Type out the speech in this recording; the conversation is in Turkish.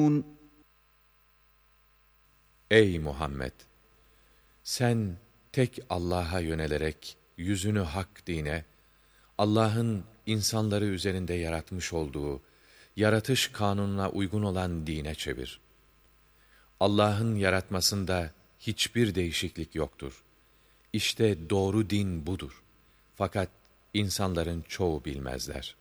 Ey Muhammed! Sen tek Allah'a yönelerek yüzünü hak dine, Allah'ın insanları üzerinde yaratmış olduğu, yaratış kanununa uygun olan dine çevir. Allah'ın yaratmasında hiçbir değişiklik yoktur. İşte doğru din budur. Fakat insanların çoğu bilmezler.